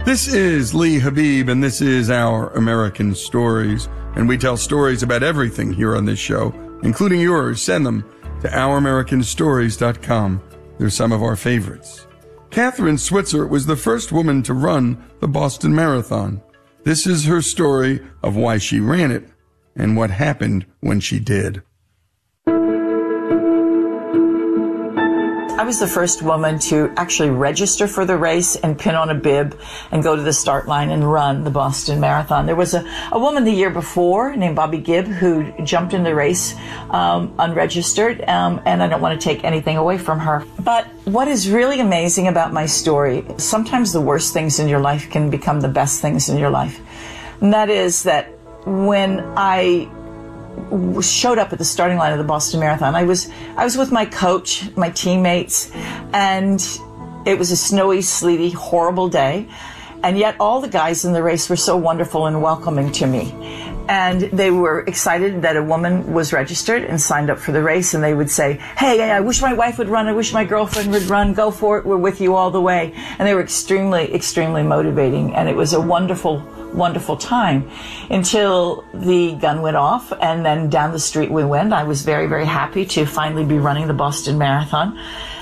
This is Lee Habib, and this is Our American Stories. And we tell stories about everything here on this show, including yours. Send them to ouramericanstories.com. They're some of our favorites. Kathrine Switzer was the first woman to run the Boston Marathon. This is her story of why she ran it and what happened when she did. I was the first woman to actually register for the race and pin on a bib and go to the start line and run the Boston Marathon. There was a woman the year before named Bobby Gibb who jumped in the race unregistered, and I don't want to take anything away from her. But what is really amazing about my story, sometimes the worst things in your life can become the best things in your life. And that is that when I showed up at the starting line of the Boston Marathon, I was with my coach, my teammates, and it was a snowy, sleety, horrible day. And yet all the guys in the race were so wonderful and welcoming to me. And they were excited that a woman was registered and signed up for the race. And they would say, hey, I wish my wife would run. I wish my girlfriend would run. Go for it. We're with you all the way. And they were extremely, extremely motivating. And it was a wonderful, wonderful time until the gun went off. And then down the street we went. I was very, very happy to finally be running the Boston Marathon.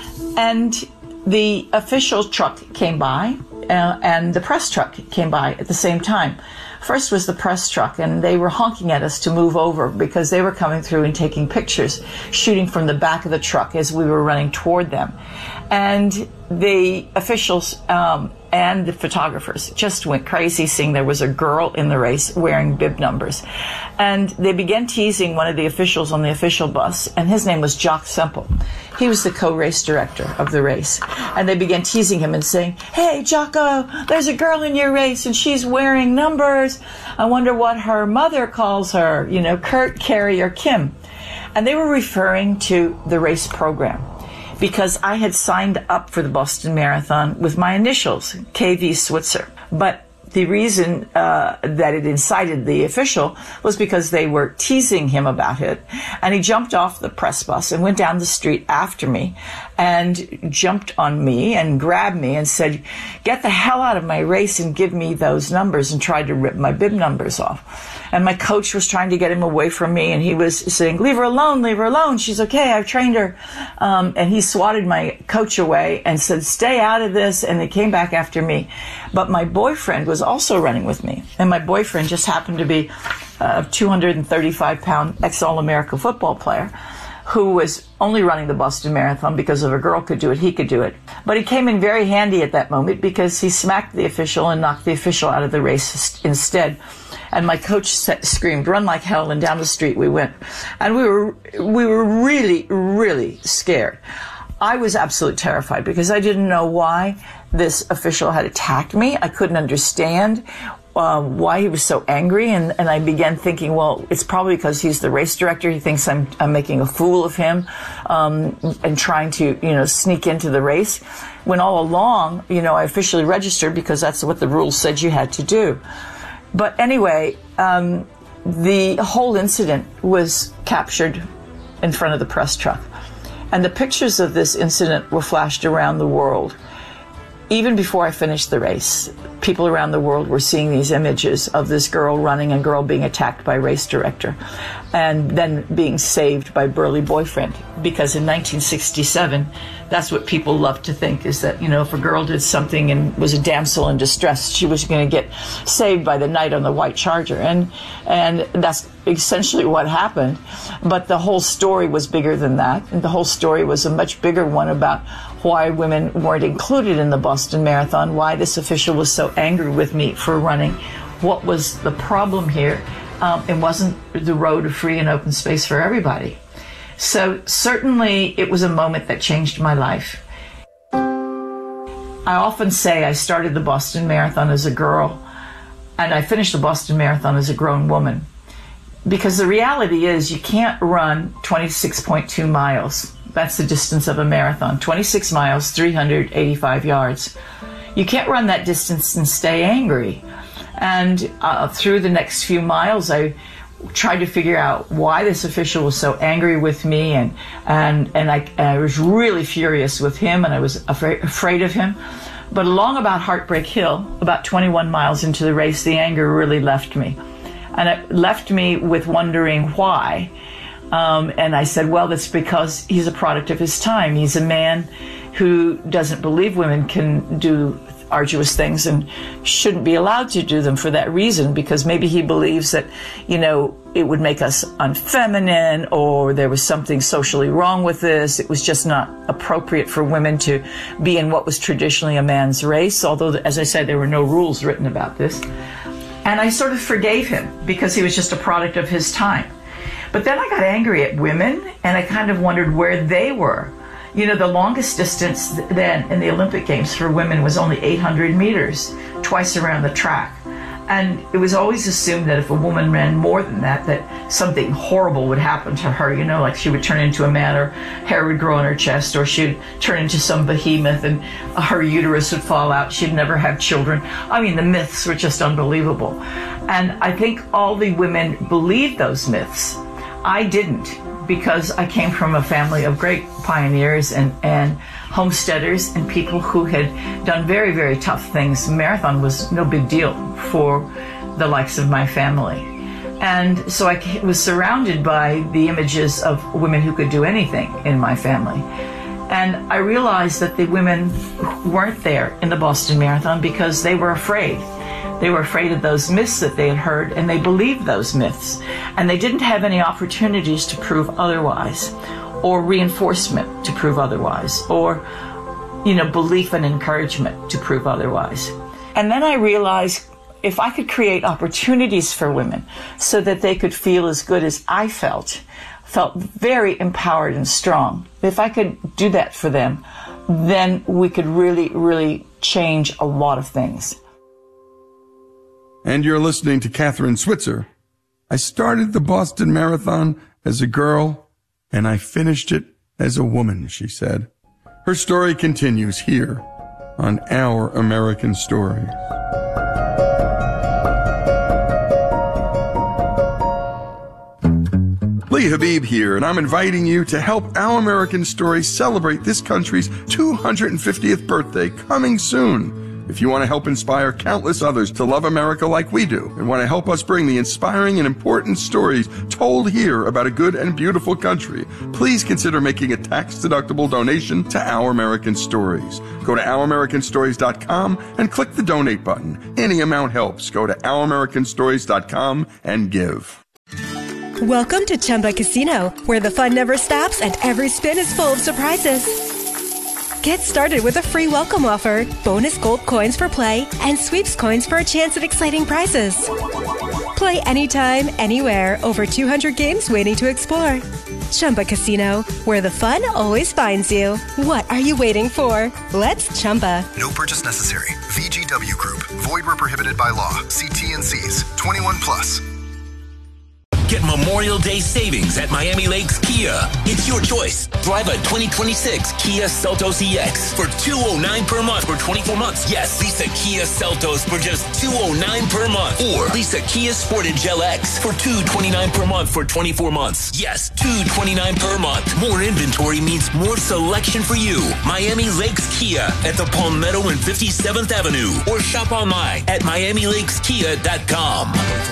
And the official truck came by and the press truck came by at the same time. First was the press truck, and they were honking at us to move over because they were coming through and taking pictures, shooting from the back of the truck as we were running toward them. And the officials and the photographers just went crazy seeing there was a girl in the race wearing bib numbers. And they began teasing one of the officials on the official bus, and his name was Jock Semple. He was the co-race director of the race. And they began teasing him and saying, hey, Jocko, there's a girl in your race and she's wearing numbers. I wonder what her mother calls her, you know, Kurt, Carrie, or Kim. And they were referring to the race program because I had signed up for the Boston Marathon with my initials, KV Switzer. But the reason that it incited the official was because they were teasing him about it. And he jumped off the press bus and went down the street after me and jumped on me and grabbed me and said, get the hell out of my race and give me those numbers, and tried to rip my bib numbers off. And my coach was trying to get him away from me, and he was saying, leave her alone, she's okay, I've trained her. And he swatted my coach away and said, stay out of this, and they came back after me. But my boyfriend was also running with me, and my boyfriend just happened to be a 235-pound ex-All-America football player who was only running the Boston Marathon because if a girl could do it, he could do it. But he came in very handy at that moment because he smacked the official and knocked the official out of the race instead. And my coach screamed, run like hell, and down the street we went. And we were really, really scared. I was absolutely terrified because I didn't know why this official had attacked me. I couldn't understand why he was so angry, and I began thinking, well, it's probably because he's the race director. He thinks I'm making a fool of him and trying to, sneak into the race. When all along, I officially registered because that's what the rules said you had to do. But anyway, the whole incident was captured in front of the press truck. And the pictures of this incident were flashed around the world. Even before I finished the race, people around the world were seeing these images of this girl running and girl being attacked by race director and then being saved by burly boyfriend. Because in 1967, that's what people love to think, is that, if a girl did something and was a damsel in distress, she was going to get saved by the knight on the white charger. And that's essentially what happened. But the whole story was bigger than that. And the whole story was a much bigger one about why women weren't included in the Boston Marathon, why this official was so angry with me for running. What was the problem here? It wasn't the road to free and open space for everybody. So certainly it was a moment that changed my life. I often say I started the Boston Marathon as a girl, and I finished the Boston Marathon as a grown woman. Because the reality is you can't run 26.2 miles. That's the distance of a marathon, 26 miles, 385 yards. You can't run that distance and stay angry. And through the next few miles, I tried to figure out why this official was so angry with me, and I was really furious with him, and I was afraid of him. But along about Heartbreak Hill, about 21 miles into the race, the anger really left me. And it left me with wondering why. And I said, well, that's because he's a product of his time. He's a man who doesn't believe women can do arduous things and shouldn't be allowed to do them for that reason, because maybe he believes that, it would make us unfeminine, or there was something socially wrong with this. It was just not appropriate for women to be in what was traditionally a man's race, although, as I said, there were no rules written about this. And I sort of forgave him because he was just a product of his time. But then I got angry at women, and I kind of wondered where they were. The longest distance then in the Olympic Games for women was only 800 meters, twice around the track. And it was always assumed that if a woman ran more than that, that something horrible would happen to her, like she would turn into a man, or hair would grow on her chest, or she'd turn into some behemoth and her uterus would fall out. She'd never have children. I mean, the myths were just unbelievable. And I think all the women believed those myths. I didn't, because I came from a family of great pioneers and homesteaders and people who had done very, very tough things. Marathon was no big deal for the likes of my family. And so I was surrounded by the images of women who could do anything in my family. And I realized that the women weren't there in the Boston Marathon because they were afraid. They were afraid of those myths that they had heard, and they believed those myths. And they didn't have any opportunities to prove otherwise, or reinforcement to prove otherwise, or, belief and encouragement to prove otherwise. And then I realized if I could create opportunities for women so that they could feel as good as I felt very empowered and strong, if I could do that for them, then we could really, really change a lot of things. And you're listening to Kathrine Switzer. I started the Boston Marathon as a girl, and I finished it as a woman, she said. Her story continues here on Our American Stories. Lee Habib here, and I'm inviting you to help Our American Stories celebrate this country's 250th birthday coming soon. If you want to help inspire countless others to love America like we do, and want to help us bring the inspiring and important stories told here about a good and beautiful country, please consider making a tax-deductible donation to Our American Stories. Go to OurAmericanStories.com and click the donate button. Any amount helps. Go to OurAmericanStories.com and give. Welcome to Chumba Casino, where the fun never stops and every spin is full of surprises. Get started with a free welcome offer, bonus gold coins for play, and sweeps coins for a chance at exciting prizes. Play anytime, anywhere, over 200 games waiting to explore. Chumba Casino, where the fun always finds you. What are you waiting for? Let's Chumba. No purchase necessary. VGW Group. Void where prohibited by law. See T&Cs. 21 plus. Get Memorial Day savings at Miami Lakes Kia. It's your choice. Drive a 2026 Kia Seltos EX for $209 per month for 24 months. Yes, lease a Kia Seltos for just $209 per month. Or lease a Kia Sportage LX for $229 per month for 24 months. Yes, $229 per month. More inventory means more selection for you. Miami Lakes Kia at the Palmetto and 57th Avenue. Or shop online at MiamiLakesKia.com.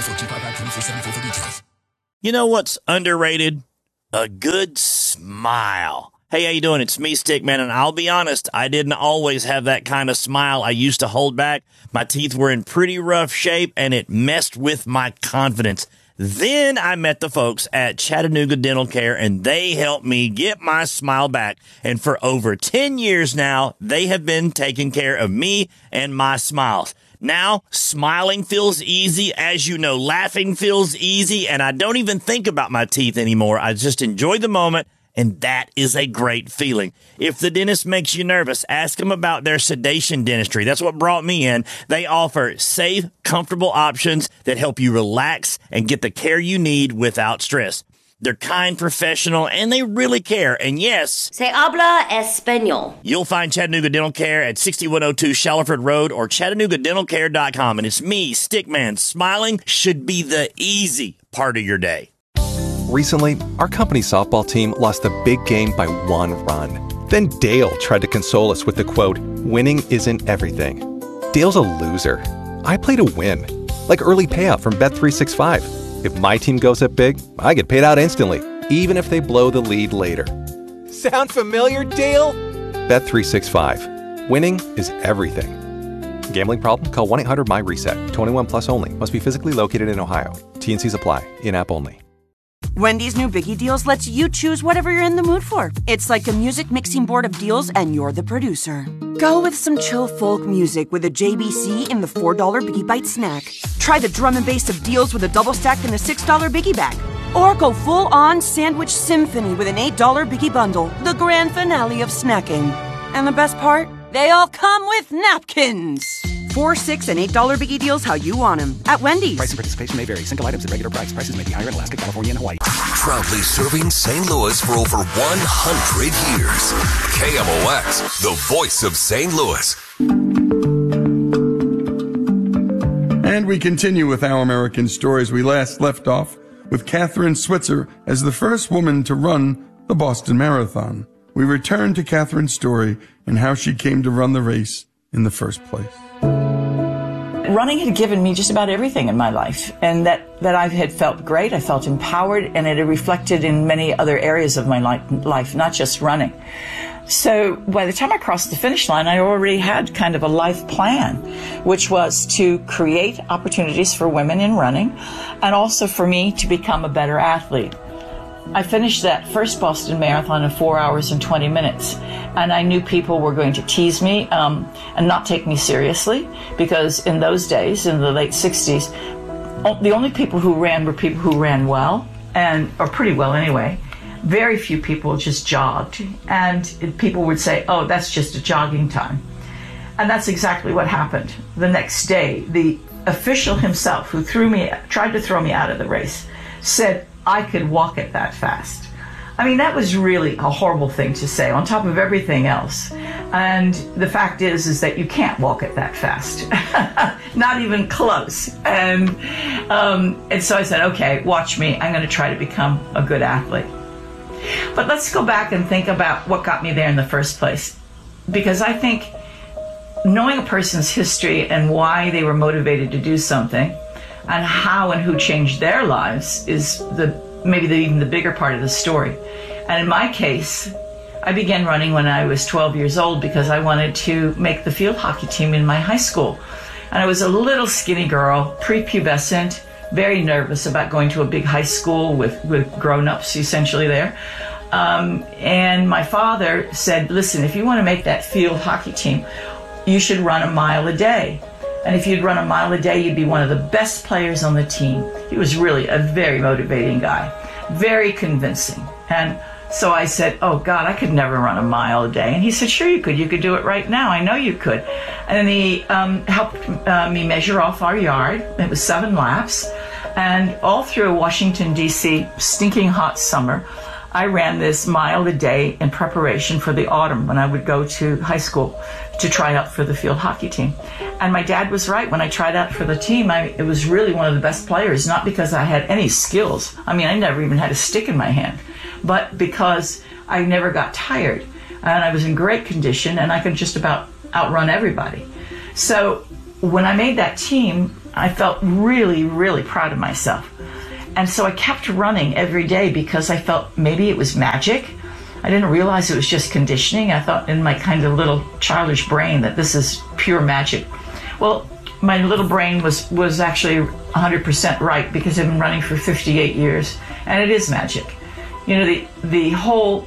You know what's underrated? A good smile. Hey, how you doing? It's me, Stickman, and I'll be honest, I didn't always have that kind of smile I used to hold back. My teeth were in pretty rough shape, and it messed with my confidence. Then I met the folks at Chattanooga Dental Care, and they helped me get my smile back. And for over 10 years now, they have been taking care of me and my smiles. Now, smiling feels easy. As you know, laughing feels easy, and I don't even think about my teeth anymore. I just enjoy the moment, and that is a great feeling. If the dentist makes you nervous, ask them about their sedation dentistry. That's what brought me in. They offer safe, comfortable options that help you relax and get the care you need without stress. They're kind, professional, and they really care. And yes, Se habla español. You'll find Chattanooga Dental Care at 6102 Shallowford Road or ChattanoogaDentalCare.com. And it's me, Stickman. Smiling should be the easy part of your day. Recently, our company softball team lost a big game by 1 run. Then Dale tried to console us with the quote, "Winning isn't everything." Dale's a loser. I play to win, like early payout from Bet365. If my team goes up big, I get paid out instantly, even if they blow the lead later. Sound familiar, Dale? Bet365. Winning is everything. Gambling problem? Call 1-800-MY-RESET. 21 plus only. Must be physically located in Ohio. T&Cs apply. In-app only. Wendy's new Biggie Deals lets you choose whatever you're in the mood for. It's like a music mixing board of deals, and you're the producer. Go with some chill folk music with a JBC in the $4 Biggie Bite snack. Try the drum and bass of deals with a double stack in the $6 Biggie Bag. Or go full-on sandwich symphony with an $8 Biggie Bundle, the grand finale of snacking. And the best part? They all come with napkins. $4, $6, and $8 Biggie Deals how you want them at Wendy's. Price and participation may vary. Single items at regular price. Prices may be higher in Alaska, California, and Hawaii. Proudly serving St. Louis for over 100 years. KMOX, the voice of St. Louis. And we continue with Our American Stories. We last left off with Kathrine Switzer as the first woman to run the Boston Marathon. We return to Kathrine's story and how she came to run the race in the first place. Running had given me just about everything in my life, and that I had felt great, I felt empowered, and it had reflected in many other areas of my life, not just running. So by the time I crossed the finish line, I already had kind of a life plan, which was to create opportunities for women in running, and also for me to become a better athlete. I finished that first Boston Marathon in 4 hours and 20 minutes. And I knew people were going to tease me and not take me seriously, because in those days, in the late 60s, the only people who ran were people who ran well, or pretty well anyway. Very few people just jogged. And people would say, oh, that's just a jogging time. And that's exactly what happened. The next day, the official himself who tried to throw me out of the race said, I could walk it that fast. I mean, that was really a horrible thing to say on top of everything else. And the fact is that you can't walk it that fast. Not even close. And so I said, okay, watch me. I'm going to try to become a good athlete. But let's go back and think about what got me there in the first place. Because I think knowing a person's history and why they were motivated to do something, and how and who changed their lives is even the bigger part of the story. And in my case, I began running when I was 12 years old because I wanted to make the field hockey team in my high school. And I was a little skinny girl, prepubescent, very nervous about going to a big high school with grown-ups essentially there. And my father said, listen, if you want to make that field hockey team, you should run a mile a day. And if you'd run a mile a day, you'd be one of the best players on the team. He was really a very motivating guy, very convincing. And so I said, oh God, I could never run a mile a day. And he said, sure you could do it right now. I know you could. And he helped me measure off our yard. It was 7 laps. And all through Washington, D.C., stinking hot summer, I ran this mile a day in preparation for the autumn when I would go to high school to try out for the field hockey team. And my dad was right. When I tried out for the team, it was really one of the best players, not because I had any skills. I mean, I never even had a stick in my hand, but because I never got tired. And I was in great condition, and I could just about outrun everybody. So when I made that team, I felt really, really proud of myself. And so I kept running every day because I felt maybe it was magic. I didn't realize it was just conditioning. I thought in my kind of little childish brain that this is pure magic. Well, my little brain was actually 100% right, because I've been running for 58 years, and it is magic. You know, the whole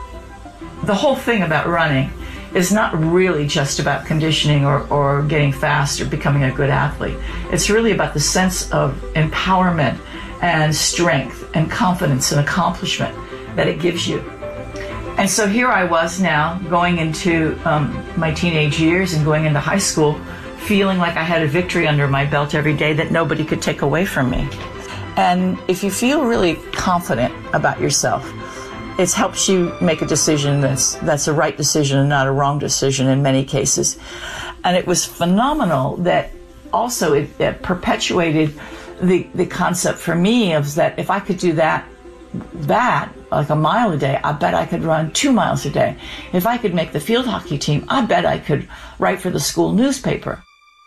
thing about running is not really just about conditioning or getting fast or becoming a good athlete. It's really about the sense of empowerment and strength and confidence and accomplishment that it gives you. And so here I was now going into my teenage years and going into high school, feeling like I had a victory under my belt every day that nobody could take away from me. And if you feel really confident about yourself, it helps you make a decision that's a right decision and not a wrong decision in many cases. And it was phenomenal that also it perpetuated the concept for me of that if I could do that like a mile a day, I bet I could run 2 miles a day. If I could make the field hockey team, I bet I could write for the school newspaper.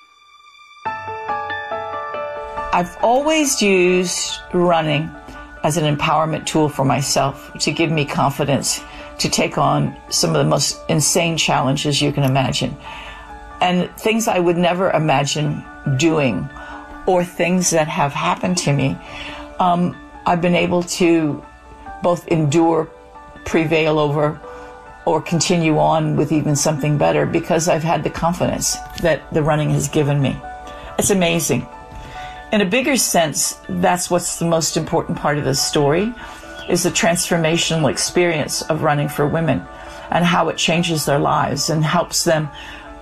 I've always used running as an empowerment tool for myself to give me confidence to take on some of the most insane challenges you can imagine. And things I would never imagine doing, or things that have happened to me, I've been able to both endure, prevail over, or continue on with even something better because I've had the confidence that the running has given me. It's amazing. In a bigger sense, that's what's the most important part of this story, is the transformational experience of running for women and how it changes their lives and helps them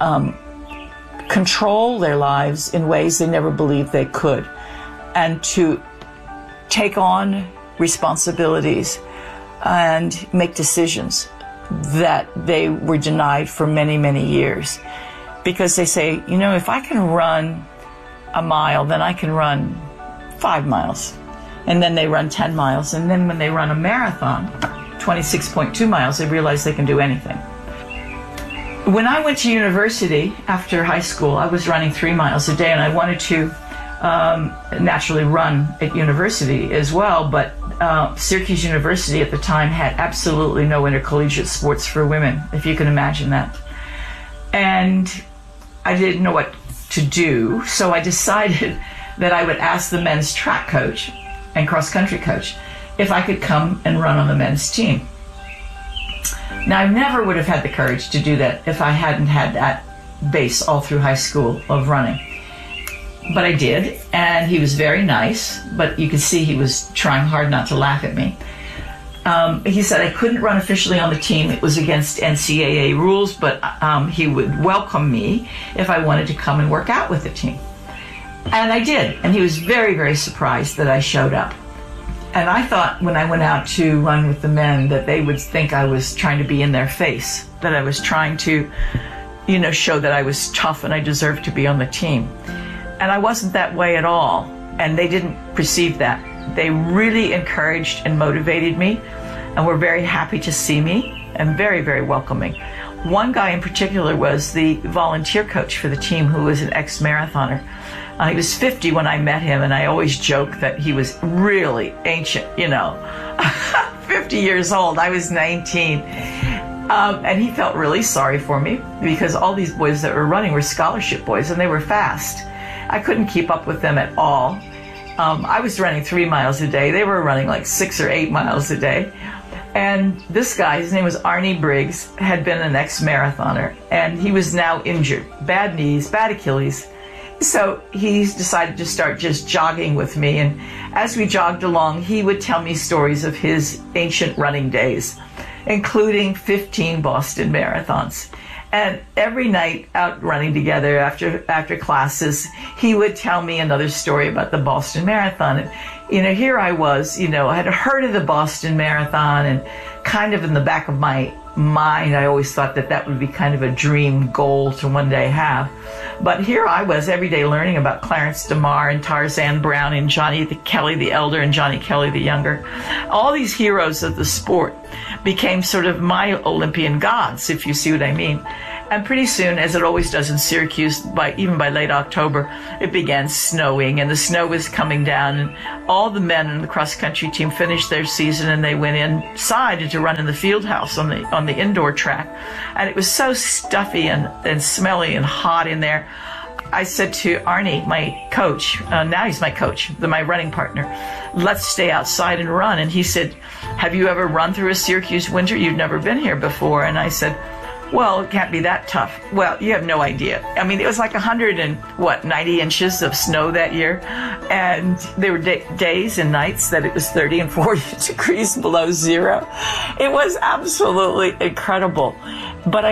control their lives in ways they never believed they could, and to take on responsibilities and make decisions that they were denied for many, many years. Because they say, you know, if I can run a mile, then I can run 5 miles. And then they run 10 miles. And then when they run a marathon, 26.2 miles, they realize they can do anything. When I went to university after high school, I was running 3 miles a day, and I wanted to naturally run at university as well, but Syracuse University at the time had absolutely no intercollegiate sports for women, if you can imagine that. And I didn't know what to do, so I decided that I would ask the men's track coach and cross-country coach if I could come and run on the men's team. Now, I never would have had the courage to do that if I hadn't had that base all through high school of running. But I did, and he was very nice, but you could see he was trying hard not to laugh at me. He said I couldn't run officially on the team. It was against NCAA rules, but he would welcome me if I wanted to come and work out with the team. And I did, and he was very, very surprised that I showed up. And I thought when I went out to run with the men that they would think I was trying to be in their face, that I was trying to, you know, show that I was tough and I deserved to be on the team. And I wasn't that way at all, and they didn't perceive that. They really encouraged and motivated me, and were very happy to see me, and very, very welcoming. One guy in particular was the volunteer coach for the team, who was an ex-marathoner. He was 50 when I met him, and I always joke that he was really ancient, you know, 50 years old. I was 19. And he felt really sorry for me because all these boys that were running were scholarship boys, and they were fast. I couldn't keep up with them at all. I was running 3 miles a day. They were running like 6 or 8 miles a day. And this guy, his name was Arnie Briggs, had been an ex-marathoner, and he was now injured. Bad knees, bad Achilles. So he decided to start just jogging with me. And as we jogged along, he would tell me stories of his ancient running days, including 15 Boston marathons. And every night out running together after classes, he would tell me another story about the Boston Marathon. And, you know, here I was, you know, I had heard of the Boston Marathon, and kind of in the back of my mind, I always thought that that would be kind of a dream goal to one day have. But here I was every day learning about Clarence DeMar and Tarzan Brown and Johnny Kelly the Elder and Johnny Kelly the Younger. All these heroes of the sport became sort of my Olympian gods, if you see what I mean. And pretty soon, as it always does in Syracuse, even by late October, it began snowing, and the snow was coming down, and all the men in the cross-country team finished their season, and they went inside to run in the field house on the indoor track. And it was so stuffy and smelly and hot in there. I said to Arnie, my coach, now he's my coach, my running partner, let's stay outside and run. And he said, have you ever run through a Syracuse winter? You've never been here before. And I said, well, it can't be that tough. Well, you have no idea. I mean, it was like 90 inches of snow that year. And there were days and nights that it was 30 and 40 degrees below zero. It was absolutely incredible. But